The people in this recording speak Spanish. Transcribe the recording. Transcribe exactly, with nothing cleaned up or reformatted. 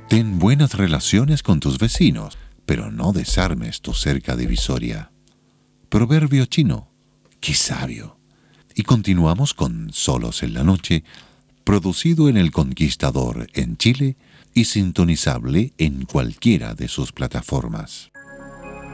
Ten buenas relaciones con tus vecinos, pero no desarmes tu cerca divisoria. Proverbio chino. ¡Qué sabio! Y continuamos con Solos en la Noche, producido en El Conquistador en Chile y sintonizable en cualquiera de sus plataformas.